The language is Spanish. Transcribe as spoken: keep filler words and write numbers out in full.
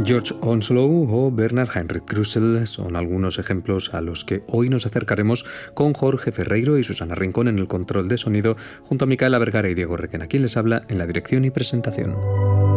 George Onslow o Bernard Heinrich Krusell son algunos ejemplos a los que hoy nos acercaremos con Jorge Ferreiro y Susana Rincón en el control de sonido, junto a Micaela Vergara y Diego Requena, quien les habla en la dirección y presentación.